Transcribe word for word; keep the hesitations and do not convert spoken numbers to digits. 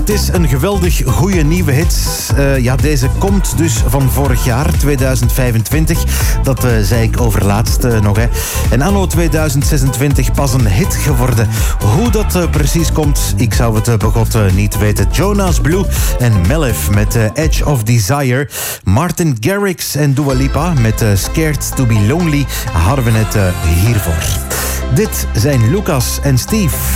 Het is een geweldig goede nieuwe hit. Uh, ja, deze komt dus van vorig jaar, tweeduizend vijfentwintig. Dat uh, zei ik over laatst uh, nog. Hè. En anno tweeduizend zesentwintig pas een hit geworden. Hoe dat uh, precies komt, ik zou het uh, begot uh, niet weten. Jonas Blue en Melif met uh, Edge of Desire. Martin Garrix en Dua Lipa met uh, Scared to be Lonely hadden we net uh, hiervoor. Dit zijn Lucas en Steve.